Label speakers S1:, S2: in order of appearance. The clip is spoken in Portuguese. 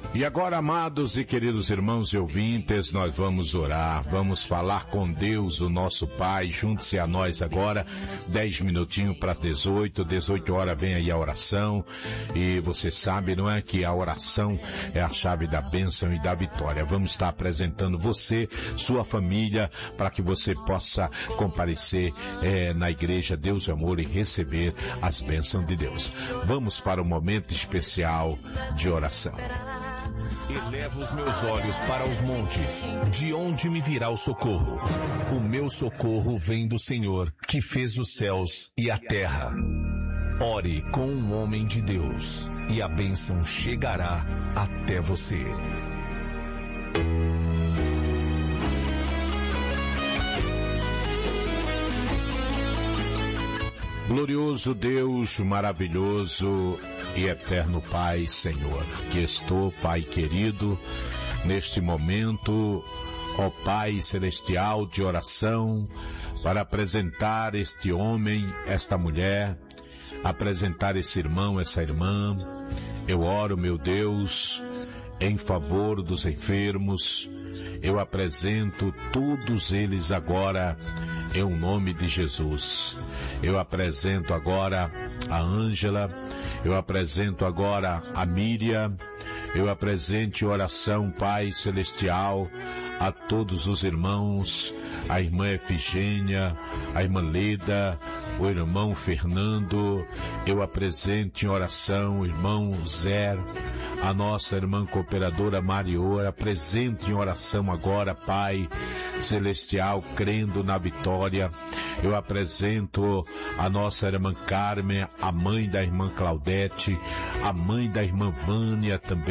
S1: E agora, amados e queridos irmãos e ouvintes, nós vamos orar, vamos falar com Deus, o nosso Pai. Junte-se a nós agora, 10 minutinhos para 18 horas vem aí a oração. E você sabe, não é, que a oração é a chave da bênção e da vitória. Vamos estar apresentando você, sua família, para que você possa comparecer na igreja Deus Amor e receber as bênçãos de Deus. Vamos para um momento especial de oração.
S2: Elevo os meus olhos para os montes, de onde me virá o socorro? O meu socorro vem do Senhor, que fez os céus e a terra. Ore com um homem de Deus, e a bênção chegará até você.
S1: Glorioso Deus, maravilhoso e eterno Pai, Senhor, que estou, Pai querido, neste momento, ó Pai celestial de oração, para apresentar este homem, esta mulher, apresentar esse irmão, essa irmã. Eu oro, meu Deus, em favor dos enfermos. Eu apresento todos eles agora em nome de Jesus. Eu apresento agora a Ângela, eu apresento agora a Miriam, eu apresento em oração, Pai Celestial, a todos os irmãos, a irmã Efigênia, a irmã Leda, o irmão Fernando, eu apresento em oração o irmão Zé, a nossa irmã cooperadora Mariora, apresento em oração agora, Pai Celestial, crendo na vitória. Eu apresento a nossa irmã Carmen, a mãe da irmã Claudete, a mãe da irmã Vânia também.